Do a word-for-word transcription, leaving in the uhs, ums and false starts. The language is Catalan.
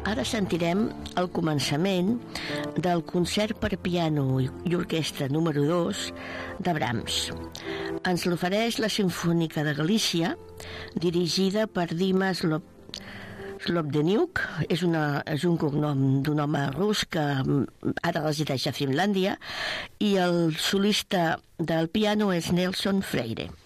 Ara sentirem el començament del concert per piano i orquestra número dos de Brahms. Ens l'ofereix la Simfònica de Galícia, dirigida per Dimas Slobodeniuk. És, una, és un cognom d'un home rus que ara resideix a Finlàndia, i el solista del piano és Nelson Freire.